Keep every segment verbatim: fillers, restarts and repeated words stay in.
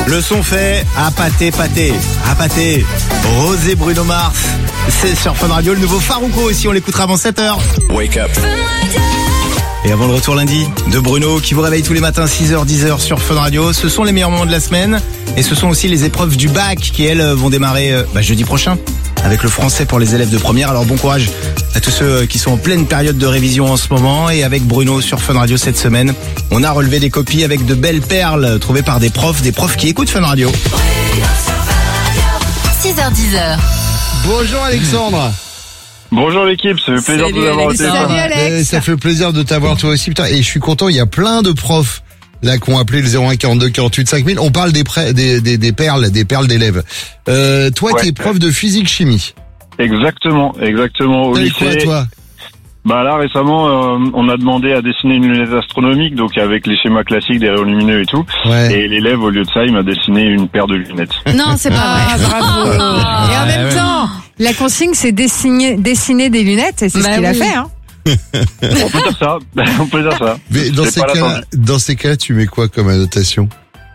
Le son fait à pâté, pâté, à pâté. Rosé Bruno Mars, c'est sur Fun Radio. Le nouveau Farouko aussi, on l'écoutera avant sept heures. Wake up. Et avant le retour lundi de Bruno qui vous réveille tous les matins six heures dix heures sur Fun Radio. Ce sont les meilleurs moments de la semaine et ce sont aussi les épreuves du bac qui elles vont démarrer bah, jeudi prochain avec le français pour les élèves de première. Alors bon courage à tous ceux qui sont en pleine période de révision en ce moment. Et avec Bruno sur Fun Radio cette semaine, on a relevé des copies avec de belles perles trouvées par des profs, des profs qui écoutent Fun Radio. six heures dix heures. Bonjour Alexandre. Bonjour l'équipe, ça fait plaisir Salut de vous avoir au Alex. téléphone. Salut Alex. Ça fait plaisir de t'avoir toi aussi. Putain, et je suis content, il y a plein de profs là qui ont appelé le zéro un quarante-deux quarante-huit cinq mille. On parle des, pré- des, des, des perles, des perles d'élèves. Euh, toi, Ouais. t'es prof de physique-chimie. Exactement, exactement. Au T'as eu lycée, quoi toi? bah là récemment, euh, on a demandé à dessiner une lunette astronomique, donc avec les schémas classiques des rayons lumineux et tout. Ouais. Et l'élève, au lieu de ça, il m'a dessiné une paire de lunettes. Non, c'est pas Ah, vrai. bravo. Et en même temps, la consigne, c'est dessiner, dessiner des lunettes, et c'est Bah ce qu'il a oui. fait, hein. On peut dire ça, on peut dire ça. Mais dans C'est ces pas cas, l'attendu. dans ces cas, tu mets quoi comme annotation?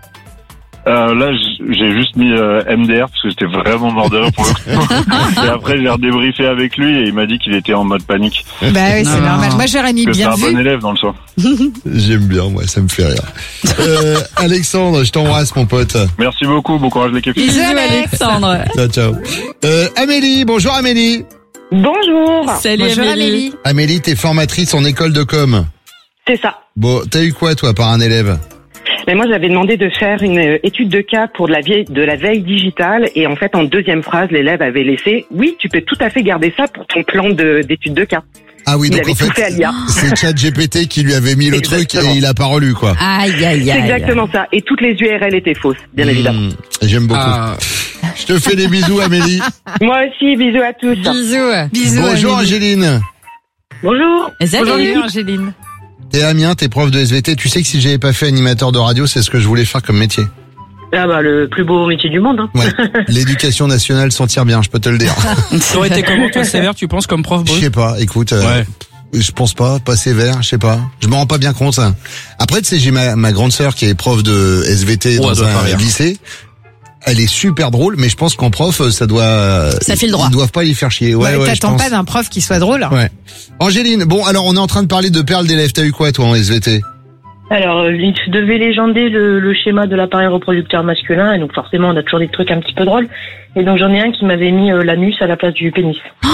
Euh, là, j- j'ai juste mis euh, M D R parce que j'étais vraiment mort de rire pour le coup. Et après, j'ai redébriefé avec lui et il m'a dit qu'il était en mode panique. Bah oui, c'est Non. normal. Moi, j'aurais mis Que c'est bien un bon vu. élève dans le soir. J'aime bien, moi, ça me fait rire. Euh, Alexandre, je t'embrasse, mon pote. Merci beaucoup, bon courage l'équipe. Bisous Alex. Alexandre. Ciao, ciao. Euh, Amélie, bonjour Amélie. Bonjour, Salut Bonjour Amélie. Amélie. Amélie, t'es formatrice en école de com. c'est ça. Bon, t'as eu quoi, toi, par un élève? Mais moi, j'avais demandé de faire une euh, étude de cas pour de la, vieille, de la veille digitale. Et en fait, en deuxième phrase, l'élève avait laissé « Oui, tu peux tout à fait garder ça pour ton plan de- d'étude de cas. Ah oui, Il donc avait en tout fait à fait, l'I A. c'est ChatGPT qui lui avait mis le truc Exactement. et il a pas relu, quoi. Aïe, aïe, C'est aïe. exactement ça. Et toutes les U R L étaient fausses, bien évidemment. Mmh, j'aime beaucoup. Ah. Je te fais des bisous, Amélie. Moi aussi, bisous à tous. Bisous. Bisous, Bonjour, Amélie. Angéline. Bonjour. Salut. Bonjour, Angéline. T'es Amiens, t'es prof de S V T. Tu sais que si j'avais pas fait animateur de radio, c'est ce que je voulais faire comme métier. Ah bah, le plus beau métier du monde. Hein. Ouais. L'éducation nationale s'en tire bien, je peux te le dire. Ça aurait été comment, toi, sévère, tu penses, comme prof Je brut? sais pas, écoute, euh, Ouais. je pense pas, pas sévère, je sais pas. Je m'en rends pas bien compte. hein. Après, tu sais, j'ai ma, ma grande sœur qui est prof de S V T Oh, elle dans doit pas un rire. lycée. Elle est super drôle, mais je pense qu'en prof, ça doit... Ça file droit. Ils doivent pas y faire chier. Ouais, Ouais, ouais, je t'attends pense. pas d'un prof qui soit drôle. Ouais. Angéline, bon, alors on est en train de parler de perles d'élèves. T'as eu quoi, toi, en S V T? Alors, euh, il devait légender le, le schéma de l'appareil reproducteur masculin. Et donc, forcément, on a toujours des trucs un petit peu drôles. Et donc, j'en ai un qui m'avait mis euh, l'anus à la place du pénis. Ah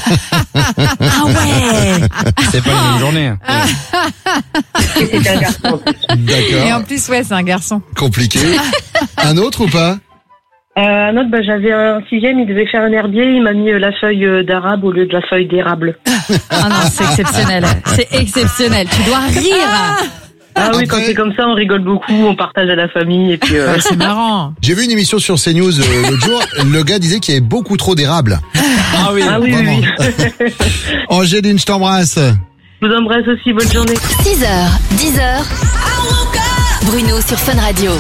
ouais. C'est pas une même journée. Et c'était un garçon en plus. Et en D'accord. plus, ouais, c'est un garçon. Compliqué. Un autre ou pas? Euh, un autre, bah, j'avais un sixième, il devait faire un herbier, il m'a mis euh, la feuille euh, d'arabe au lieu de la feuille d'érable. Ah non, c'est exceptionnel. C'est exceptionnel. Tu dois rire. Ah oui, Après- quand c'est comme ça, on rigole beaucoup, on partage à la famille et puis. Euh... Ouais, c'est marrant. J'ai vu une émission sur CNews euh, l'autre jour. Le gars disait qu'il y avait beaucoup trop d'érable. Ah oui. Ah oui, oui, Vraiment. oui. Angéline, je t'embrasse. Je vous embrasse aussi, bonne journée. six heures dix heures. Bruno sur Fun Radio.